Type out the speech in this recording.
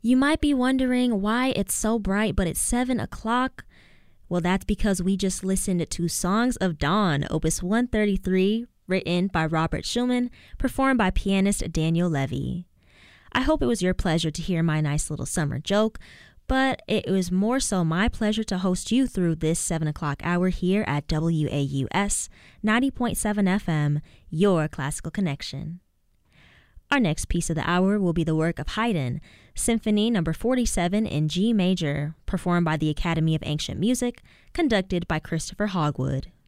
You might be wondering why it's so bright, but it's 7 o'clock. Well, that's because we just listened to Songs of Dawn, Opus 133, written by Robert Schumann, performed by pianist Daniel Levy. I hope it was your pleasure to hear my nice little summer joke, but it was more so my pleasure to host you through this 7 o'clock hour here at WAUS 90.7 FM, your classical connection. Our next piece of the hour will be the work of Haydn, Symphony No. 47 in G major, performed by the Academy of Ancient Music, conducted by Christopher Hogwood.